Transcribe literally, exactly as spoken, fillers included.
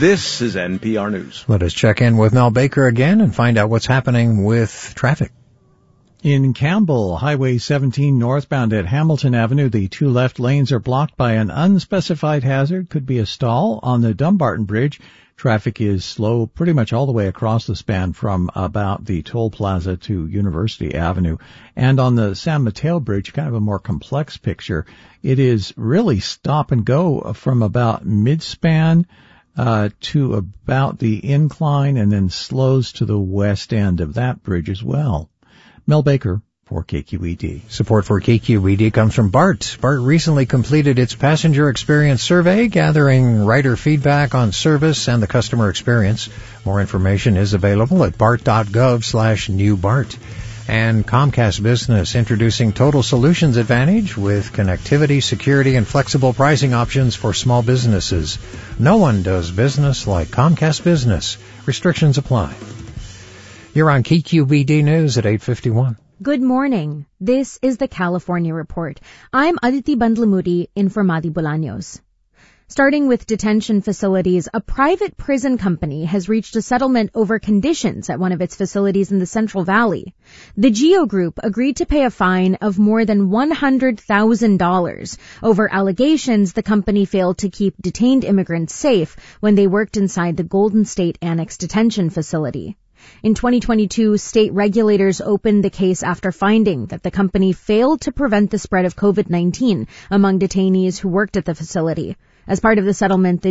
This is N P R News. Let us check in with Mel Baker again and find out what's happening with traffic. In Campbell, Highway seventeen northbound at Hamilton Avenue, the two left lanes are blocked by an unspecified hazard. Could be a stall. On the Dumbarton Bridge, traffic is slow pretty much all the way across the span from about the toll plaza to University Avenue. And on the San Mateo Bridge, kind of a more complex picture. It is really stop and go from about mid-span uh to about the incline, and then slows to the west end of that bridge as well. Mel Baker for K Q E D. Support for K Q E D comes from BART. BART recently completed its passenger experience survey, gathering rider feedback on service and the customer experience. More information is available at bart.gov slash new BART. And Comcast Business introducing Total Solutions Advantage with connectivity, security, and flexible pricing options for small businesses. No one does business like Comcast Business. Restrictions apply. You're on K Q E D News at eight fifty-one. Good morning. This is the California Report. I'm Aditi Bandlamudi in for Madi Bolaños. Starting with detention facilities, a private prison company has reached a settlement over conditions at one of its facilities in the Central Valley. The Geo Group agreed to pay a fine of more than one hundred thousand dollars over allegations the company failed to keep detained immigrants safe when they worked inside the Golden State Annex detention facility. In twenty twenty-two, state regulators opened the case after finding that the company failed to prevent the spread of COVID nineteen among detainees who worked at the facility. As part of the settlement, the